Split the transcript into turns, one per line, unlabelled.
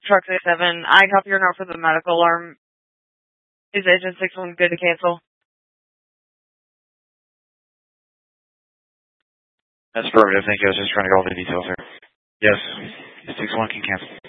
Truck 67. I copy your note for the medical alarm. Is Agent 61 good to cancel?
That's affirmative. Thank you. I was just trying to get all the details here. Yes, 61 can cancel.